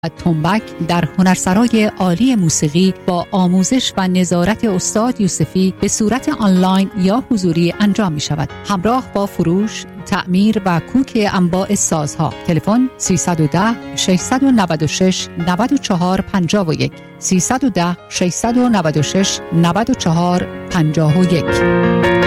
تنبک در هنرسرای عالی موسیقی با آموزش و نظارت استاد یوسفی به صورت آنلاین یا حضوری انجام می شود. همراه با فروش، تعمیر و کوک انواع سازها. تلفن 310 696 94 51 310 696 94 51.